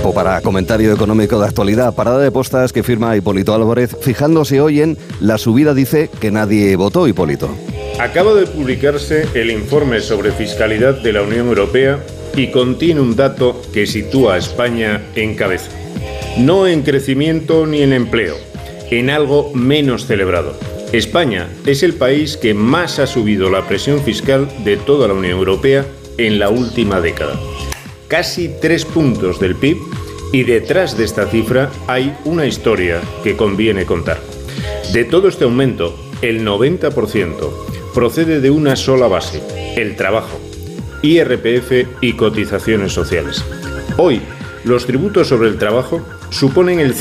Tiempo para comentario económico de actualidad. Parada de postas que firma Hipólito Álvarez, fijándose hoy en la subida, dice, que nadie votó, Hipólito. Acaba de publicarse el informe sobre fiscalidad de la Unión Europea y contiene un dato que sitúa a España en cabeza. No en crecimiento ni en empleo, en algo menos celebrado. España es el país que más ha subido la presión fiscal de toda la Unión Europea en la última década. Casi 3 puntos del PIB, y detrás de esta cifra hay una historia que conviene contar. De todo este aumento, el 90% procede de una sola base, el trabajo, IRPF y cotizaciones sociales. Hoy, los tributos sobre el trabajo suponen el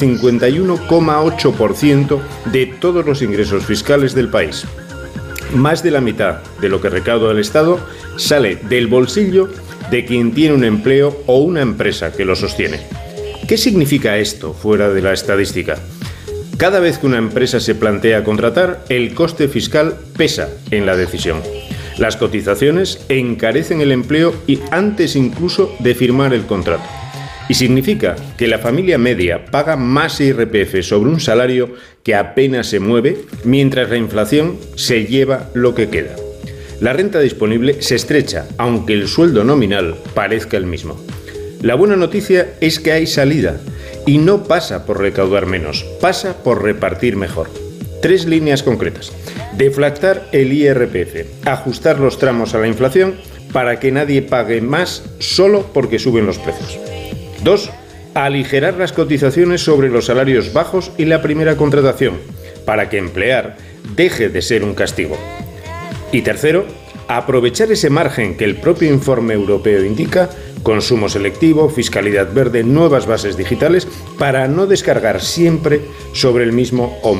51,8% de todos los ingresos fiscales del país. Más de la mitad de lo que recauda el Estado sale del bolsillo de quien tiene un empleo o una empresa que lo sostiene. ¿Qué significa esto fuera de la estadística? Cada vez que una empresa se plantea contratar, el coste fiscal pesa en la decisión. Las cotizaciones encarecen el empleo y antes incluso de firmar el contrato. Y significa que la familia media paga más IRPF sobre un salario que apenas se mueve, mientras la inflación se lleva lo que queda. La renta disponible se estrecha, aunque el sueldo nominal parezca el mismo. La buena noticia es que hay salida, y no pasa por recaudar menos, pasa por repartir mejor. 3 líneas concretas: deflactar el IRPF, ajustar los tramos a la inflación para que nadie pague más solo porque suben los precios. 2. Aligerar las cotizaciones sobre los salarios bajos y la primera contratación, para que emplear deje de ser un castigo. Y tercero, aprovechar ese margen que el propio informe europeo indica, consumo selectivo, fiscalidad verde, nuevas bases digitales, para no descargar siempre sobre el mismo hombro.